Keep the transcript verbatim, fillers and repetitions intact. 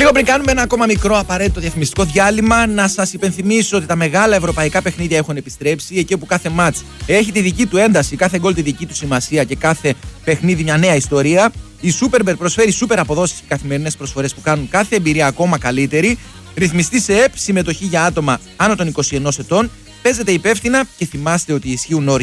Λίγο πριν κάνουμε ένα ακόμα μικρό απαραίτητο διαφημιστικό διάλειμμα, να σας υπενθυμίσω ότι τα μεγάλα ευρωπαϊκά παιχνίδια έχουν επιστρέψει. Εκεί όπου κάθε μάτς έχει τη δική του ένταση, κάθε γκολ τη δική του σημασία και κάθε παιχνίδι μια νέα ιστορία. Η Superbet προσφέρει σούπερ αποδόσεις και καθημερινές προσφορές που κάνουν κάθε εμπειρία ακόμα καλύτερη. Ρυθμιστή σε ΕΠ, συμμετοχή για άτομα άνω των είκοσι ενός ετών. Παίζετε υπεύθυνα και θυμάστε ότι ισχύουν όροι